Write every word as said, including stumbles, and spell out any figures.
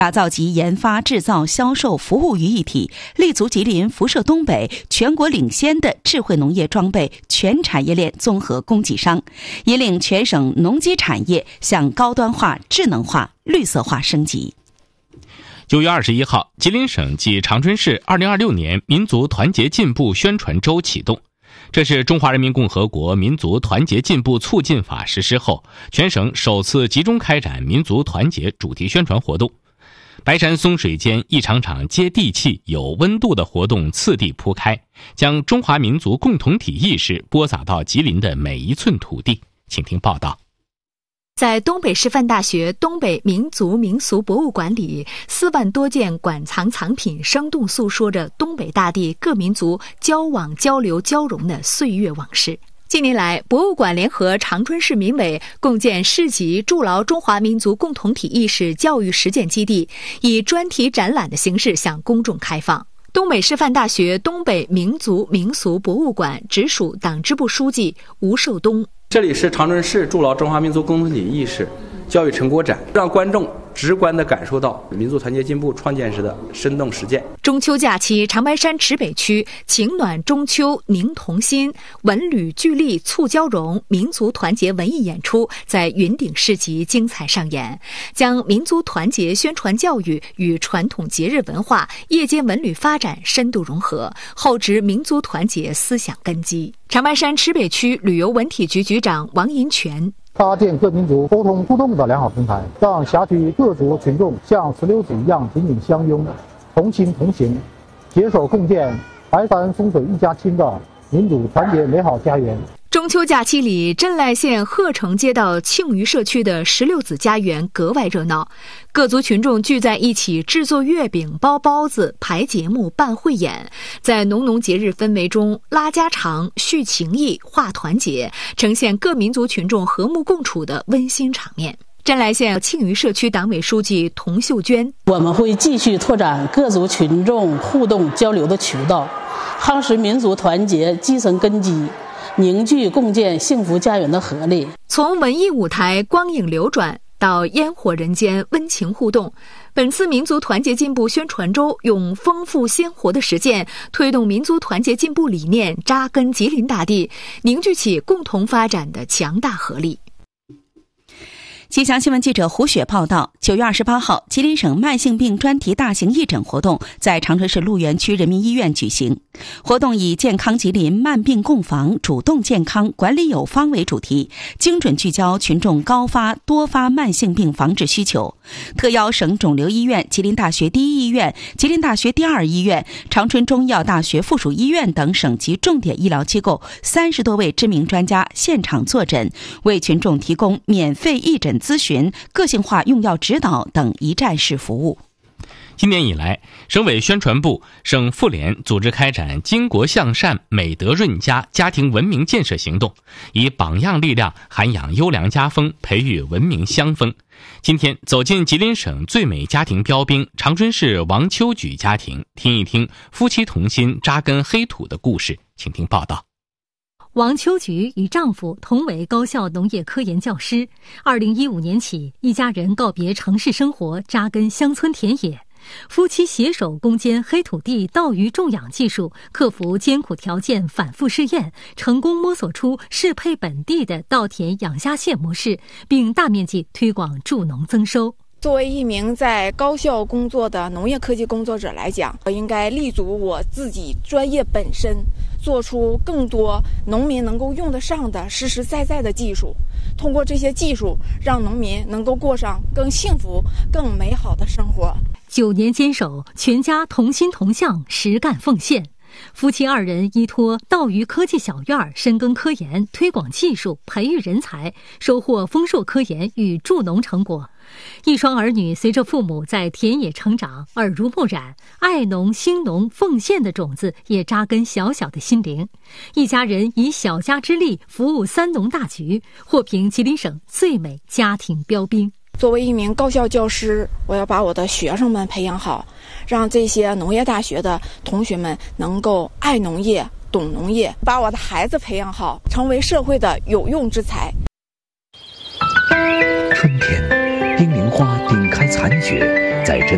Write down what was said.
打造集研发、制造、销售、服务于一体，立足吉林辐射东北全国领先的智慧农业装备全产业链综合供给商，引领全省农机产业向高端化、智能化、绿色化升级。 九月二十一号，吉林省暨长春市二零二六年民族团结进步宣传周启动。这是中华人民共和国民族团结进步促进法实施后，全省首次集中开展民族团结主题宣传活动。白山松水间一场场接地气、有温度的活动次第铺开，将中华民族共同体意识播撒到吉林的每一寸土地。请听报道。 在东北师范大学东北民族民俗博物馆里，四万多件馆藏藏品生动诉说着东北大地各民族交往、交流、交融的岁月往事。近年来，博物馆联合长春市民委共建市级筑牢中华民族共同体意识教育实践基地，以专题展览的形式向公众开放。东北师范大学东北民族民俗博物馆直属党支部书记吴寿东。 这里是长春市筑牢中华民族共同体意识教育成果展，让观众直观地感受到民族团结进步创建时的生动实践。 中秋假期，长白山池北区情暖中秋凝同心，文旅聚力促交融民族团结文艺演出在云顶市集精彩上演，将民族团结宣传教育与传统节日文化、夜间文旅发展深度融合，厚植民族团结思想根基。长白山池北区旅游文体局局长王银泉。 搭建各民族沟通互动的良好平台，让辖区各族群众像石榴籽一样紧紧相拥，同心同行，携手共建白山松水一家亲的民主团结美好家园。 中秋假期里，镇赖县鹤城街道庆余社区的石榴籽家园格外热闹，各族群众聚在一起制作月饼、包包子、排节目、办汇演，在浓浓节日氛围中拉家常、叙情谊、化团结，呈现各民族群众和睦共处的温馨场面。镇赖县庆余社区党委书记童秀娟： 我们会继续拓展各族群众互动交流的渠道，夯实民族团结基层根基，凝聚共建幸福家园的合力。 从文艺舞台光影流转到烟火人间温情互动，本次民族团结进步宣传周用丰富鲜活的实践，推动民族团结进步理念扎根吉林大地，凝聚起共同发展的强大合力。 吉祥新闻记者胡雪报道，九月二十八号，吉林省慢性病专题大型义诊活动在长春市鹿园区人民医院举行。活动以健康吉林、慢病共防、主动健康、管理有方为主题，精准聚焦群众高发多发慢性病防治需求。特邀省肿瘤医院、吉林大学第一医院、吉林大学第二医院、长春中医药大学附属医院等省级重点医疗机构三十多位知名专家现场坐诊，为群众提供免费义诊咨询、个性化用药指导等一站式服务。 今年以来，省委宣传部、省妇联组织开展巾帼向善、美德润家家庭文明建设行动，以榜样力量涵养优良家风，培育文明乡风。今天走进吉林省最美家庭标兵长春市王秋举家庭，听一听夫妻同心扎根黑土的故事。请听报道。 王秋菊与丈夫同为高校农业科研教师。二零一五年起，一家人告别城市生活，扎根乡村田野。夫妻携手攻坚黑土地稻鱼种养技术，克服艰苦条件，反复试验，成功摸索出适配本地的稻田养虾蟹模式，并大面积推广助农增收。 作为一名在高校工作的农业科技工作者来讲，我应该立足我自己专业本身，做出更多农民能够用得上的实实在在的技术，通过这些技术让农民能够过上更幸福更美好的生活。 九年坚守，全家同心同向，实干奉献。夫妻二人依托稻鱼科技小院，深耕科研，推广技术，培育人才，收获丰硕科研与助农成果。一双儿女随着父母在田野成长，耳濡目染，爱农、兴农、奉献的种子也扎根小小的心灵。一家人以小家之力服务三农大局，获评吉林省最美家庭标兵。 作为一名高校教师，我要把我的学生们培养好，让这些农业大学的同学们能够爱农业、懂农业，把我的孩子培养好，成为社会的有用之才。 春天，冰凌花顶开残雪，在真